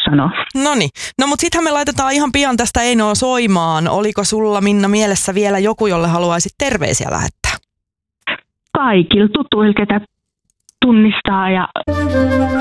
sanoa. Noniin. No mut sittenhän me laitetaan ihan pian tästä Einoa soimaan. Oliko sulla, Minna, mielessä vielä joku, jolle haluaisit terveisiä lähettää? Kaikilla tutuilla, ketä tunnistaa ja